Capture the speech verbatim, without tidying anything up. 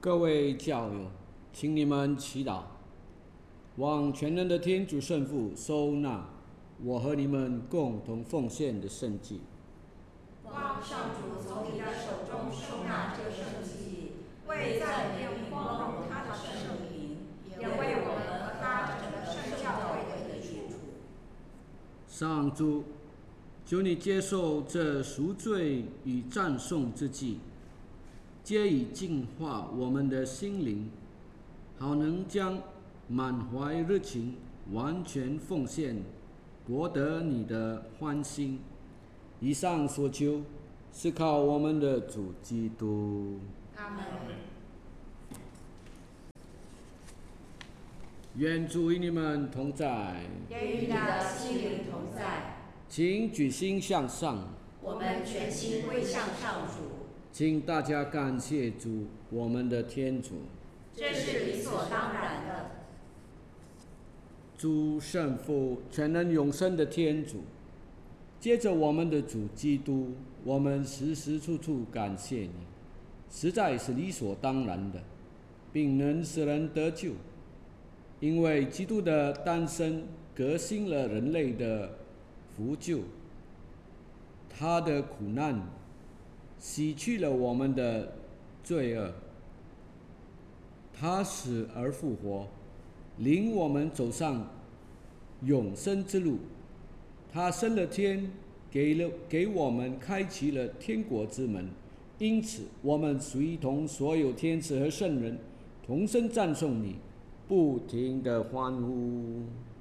各位教友，请你们祈祷，望全能的天主圣父收纳我和你们共同奉献的圣祭。 望上主从你的手中收纳这圣祭，为赞美光荣他的圣名，也为我们和他整个圣教会的益处。 上主，求你接受这赎罪与赞颂之祭，皆以净化我们的心灵，好能将满怀热情完全奉献，博得你的欢心。以上所求，是靠我们的主基督。 阿门。 愿主与你们同在， 也与你的心灵同在。 请举心向上， 我们全心归向上主。 请大家感谢主，我们的天主。 这是理所当然的。 主圣父，全能永生的天主，接着我们的主基督，我们时时处处感谢你，实在是理所当然的，并能使人得救。因为基督的诞生革新了人类的福救，他的苦难洗去了我们的罪恶，他死而复活，领我们走上永生之路。他升了天，给了给我们开启了天国之门。因此，我们随同所有天使和圣人，同声赞颂你，不停地欢呼。